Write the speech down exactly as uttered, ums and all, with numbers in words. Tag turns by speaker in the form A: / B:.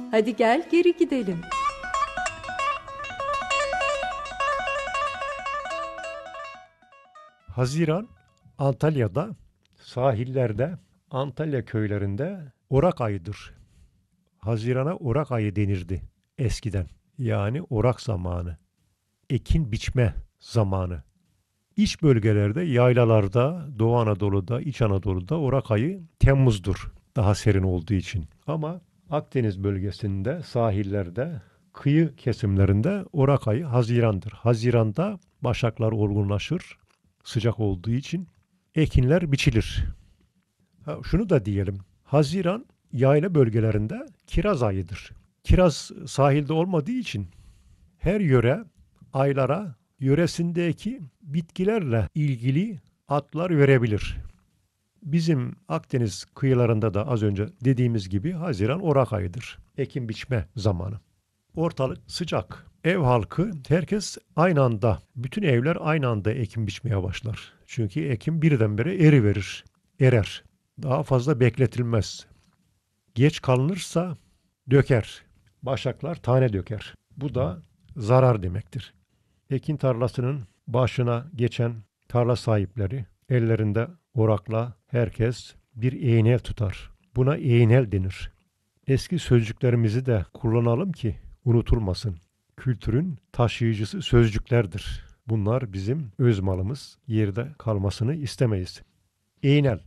A: Hadi gel geri gidelim.
B: Haziran, Antalya'da, sahillerde, Antalya köylerinde orak ayıdır. Hazirana orak ayı denirdi eskiden. Yani orak zamanı. Ekin biçme zamanı. İç bölgelerde, yaylalarda, Doğu Anadolu'da, İç Anadolu'da orak ayı Temmuz'dur. Daha serin olduğu için. Ama Akdeniz bölgesinde, sahillerde, kıyı kesimlerinde orak ayı Haziran'dır. Haziran'da başaklar olgunlaşır, sıcak olduğu için ekinler biçilir. Ha, şunu da diyelim. Haziran yayla bölgelerinde kiraz ayıdır. Kiraz sahilde olmadığı için her yöre aylara yöresindeki bitkilerle ilgili adlar verebilir. Bizim Akdeniz kıyılarında da az önce dediğimiz gibi Haziran orak ayıdır. Ekim biçme zamanı. Ortalık sıcak. Ev halkı herkes aynı anda, bütün evler aynı anda ekim biçmeye başlar. Çünkü ekim birdenbire eri verir, erer. Daha fazla bekletilmez. Geç kalınırsa döker. Başaklar tane döker. Bu da zarar demektir. Ekin tarlasının başına geçen tarla sahipleri ellerinde orakla herkes bir eğnel tutar. Buna eğnel denir. Eski sözcüklerimizi de kullanalım ki unutulmasın. Kültürün taşıyıcısı sözcüklerdir. Bunlar bizim öz malımız. Yerde kalmasını istemeyiz. Eğnel.